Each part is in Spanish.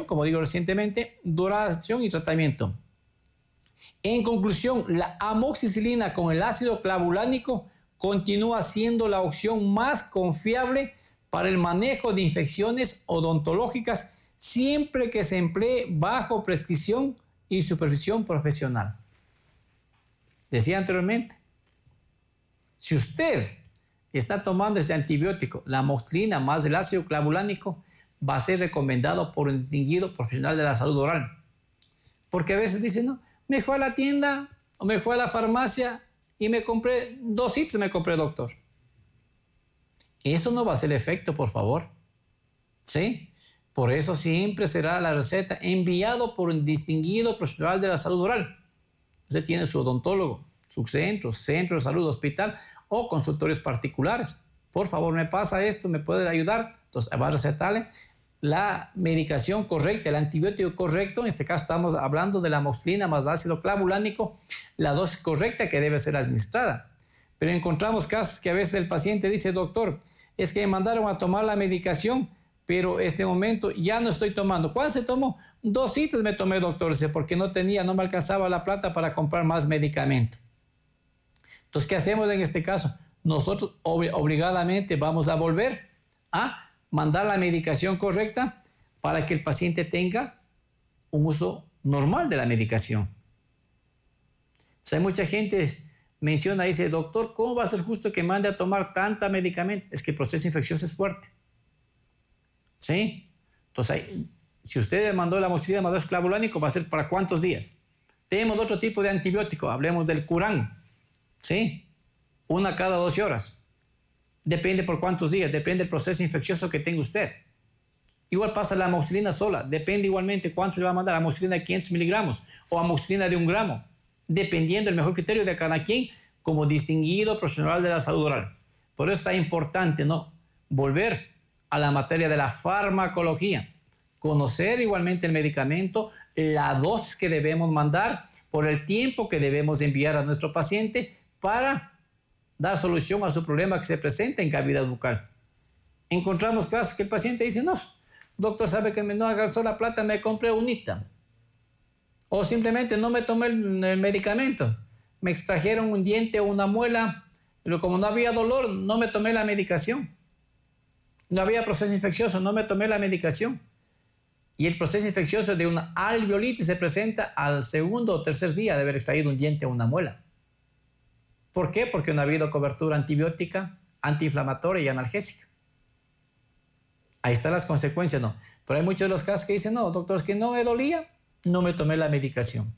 como digo recientemente, duración y tratamiento. En conclusión, la amoxicilina con el ácido clavulánico continúa siendo la opción más confiable para el manejo de infecciones odontológicas siempre que se emplee bajo prescripción y supervisión profesional. Decía anteriormente, si usted está tomando ese antibiótico, la amoxicilina más el ácido clavulánico, va a ser recomendado por un distinguido profesional de la salud oral. Porque a veces dicen, no, me fui a la tienda o me fui a la farmacia y me compré 2 hits, doctor. Eso no va a hacer efecto, por favor. ¿Sí? Por eso siempre será la receta enviado por un distinguido profesional de la salud oral. Usted tiene su odontólogo, su centro de salud, hospital o consultorios particulares. Por favor, me pasa esto, ¿me puede ayudar? Entonces, va a recetarle la medicación correcta, el antibiótico correcto. En este caso estamos hablando de la amoxicilina más ácido clavulánico, la dosis correcta que debe ser administrada. Pero encontramos casos que a veces el paciente dice, doctor, es que me mandaron a tomar la medicación, pero este momento ya no estoy tomando. ¿Cuál se tomó? 2 citas me tomé, doctor, porque no me alcanzaba la plata para comprar más medicamento. Entonces, ¿qué hacemos en este caso? Nosotros obligadamente vamos a volver a mandar la medicación correcta para que el paciente tenga un uso normal de la medicación. O sea, mucha gente menciona, dice, doctor, ¿cómo va a ser justo que mande a tomar tanta medicamento? Es que el proceso infeccioso es fuerte. ¿Sí? Entonces, si usted mandó la amoxicilina más ácido clavulánico, ¿va a ser para cuántos días? Tenemos otro tipo de antibiótico, hablemos del Curán. ¿Sí? 1 cada 12 horas. Depende por cuántos días, depende del proceso infeccioso que tenga usted. Igual pasa la amoxicilina sola, depende igualmente cuánto se le va a mandar, amoxicilina de 500 miligramos o amoxicilina de 1 gramo, dependiendo del mejor criterio de cada quien como distinguido profesional de la salud oral. Por eso está importante, ¿no?, volver a la materia de la farmacología, conocer igualmente el medicamento, la dosis que debemos mandar, por el tiempo que debemos enviar a nuestro paciente para dar solución a su problema que se presenta en cavidad bucal. Encontramos casos que el paciente dice, no, doctor, sabe que no alcanzó la plata, me compré unita. O simplemente no me tomé el medicamento. Me extrajeron un diente o una muela, pero como no había dolor, no me tomé la medicación. No había proceso infeccioso, no me tomé la medicación. Y el proceso infeccioso de una alveolitis se presenta al 2º o 3er día de haber extraído un diente o una muela. ¿Por qué? Porque no ha habido cobertura antibiótica, antiinflamatoria y analgésica. Ahí están las consecuencias, ¿no? Pero hay muchos de los casos que dicen, no, doctor, es que no me dolía, no me tomé la medicación.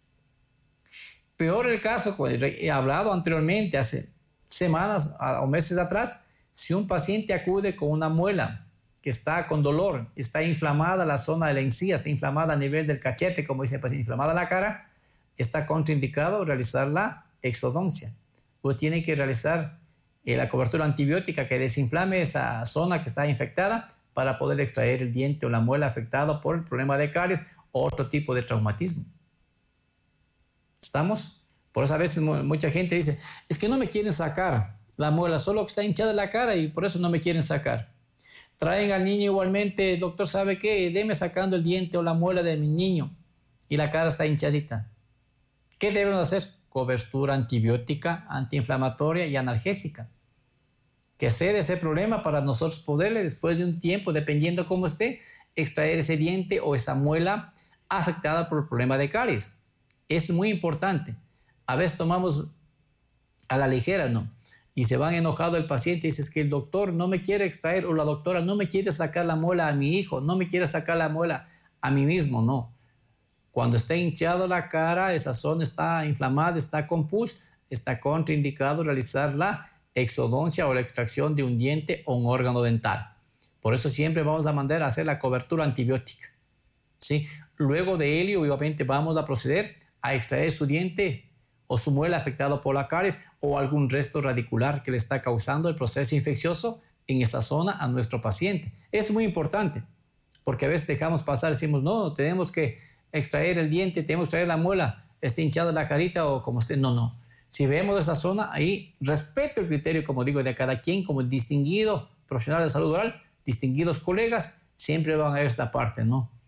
Peor el caso, pues, he hablado anteriormente, hace semanas o meses atrás, si un paciente acude con una muela que está con dolor, está inflamada la zona de la encía, está inflamada a nivel del cachete, como dice el paciente, inflamada la cara, está contraindicado realizar la exodoncia. Usted tiene que realizar la cobertura antibiótica que desinflame esa zona que está infectada para poder extraer el diente o la muela afectada por el problema de caries o otro tipo de traumatismo. ¿Estamos? Por eso a veces mucha gente dice, es que no me quieren sacar la muela, solo que está hinchada la cara y por eso no me quieren sacar. Traen al niño igualmente, doctor, ¿sabe qué? Deme sacando el diente o la muela de mi niño y la cara está hinchadita. ¿Qué debemos hacer? Cobertura antibiótica, antiinflamatoria y analgésica. Que cede ese problema para nosotros poderle, después de un tiempo, dependiendo cómo esté, extraer ese diente o esa muela afectada por el problema de caries. Es muy importante. A veces tomamos a la ligera, ¿no? Y se van enojado el paciente y dice, es que el doctor no me quiere extraer o la doctora no me quiere sacar la muela a mi hijo, no me quiere sacar la muela a mí mismo, no. Cuando está hinchado la cara, esa zona está inflamada, está con pus, está contraindicado realizar la exodoncia o la extracción de un diente o un órgano dental. Por eso siempre vamos a mandar a hacer la cobertura antibiótica, ¿sí? Luego de ello, obviamente, vamos a proceder a extraer su diente o su muela afectado por la caries o algún resto radicular que le está causando el proceso infeccioso en esa zona a nuestro paciente. Es muy importante, porque a veces dejamos pasar, decimos, no, tenemos que extraer el diente, tenemos que extraer la muela, está hinchada la carita o como esté. No. Si vemos esa zona, ahí respeto el criterio, como digo, de cada quien, como distinguido profesional de salud oral, distinguidos colegas, siempre van a ver esta parte, ¿no?